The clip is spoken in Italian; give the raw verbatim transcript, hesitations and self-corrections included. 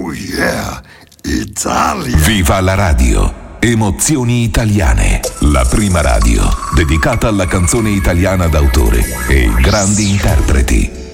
Oh yeah, Italia! Viva la radio! Emozioni italiane. La prima radio dedicata alla canzone italiana d'autore e grandi interpreti.